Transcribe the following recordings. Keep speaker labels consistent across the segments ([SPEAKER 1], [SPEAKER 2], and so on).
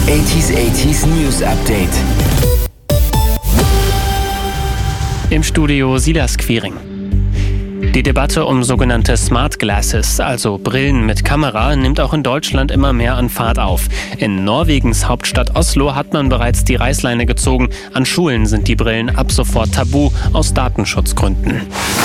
[SPEAKER 1] 80s News Update.
[SPEAKER 2] Im Studio Silas Quiring. Die Debatte um sogenannte Smart Glasses, also Brillen mit Kamera, nimmt auch in Deutschland immer mehr an Fahrt auf. In Norwegens Hauptstadt Oslo hat man bereits die Reißleine gezogen. An Schulen sind die Brillen ab sofort tabu aus Datenschutzgründen.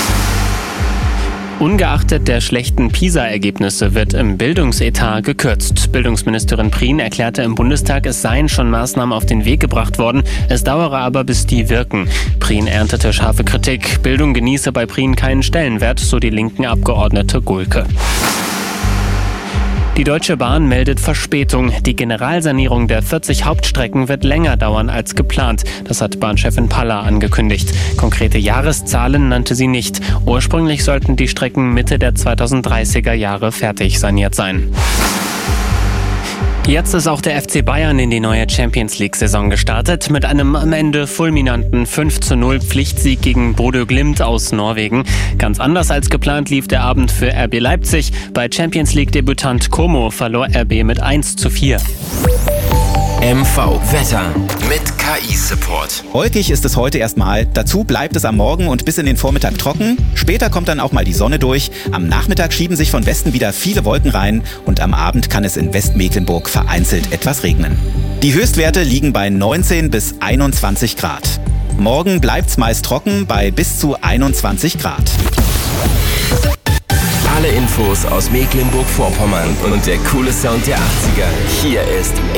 [SPEAKER 2] Ungeachtet der schlechten PISA-Ergebnisse wird im Bildungsetat gekürzt. Bildungsministerin Prien erklärte im Bundestag, es seien schon Maßnahmen auf den Weg gebracht worden, es dauere aber, bis die wirken. Prien erntete scharfe Kritik. Bildung genieße bei Prien keinen Stellenwert, so die linken Abgeordnete Gulke. Die Deutsche Bahn meldet Verspätung. Die Generalsanierung der 40 Hauptstrecken wird länger dauern als geplant. Das hat Bahnchefin Paller angekündigt. Konkrete Jahreszahlen nannte sie nicht. Ursprünglich sollten die Strecken Mitte der 2030er Jahre fertig saniert sein. Jetzt ist auch der FC Bayern in die neue Champions-League-Saison gestartet mit einem am Ende fulminanten 5:0 Pflichtsieg gegen Bodø Glimt aus Norwegen. Ganz anders als geplant lief der Abend für RB Leipzig. Bei Champions-League-Debütant Como verlor RB mit 1:4.
[SPEAKER 1] MV Wetter mit KI-Support.
[SPEAKER 3] Wolkig ist es heute erstmal. Dazu bleibt es am Morgen und bis in den Vormittag trocken. Später kommt dann auch mal die Sonne durch. Am Nachmittag schieben sich von Westen wieder viele Wolken rein und am Abend kann es in Westmecklenburg vereinzelt etwas regnen. Die Höchstwerte liegen bei 19 bis 21 Grad. Morgen bleibt's meist trocken bei bis zu 21 Grad.
[SPEAKER 1] Alle Infos aus Mecklenburg-Vorpommern und der coole Sound der 80er. Hier ist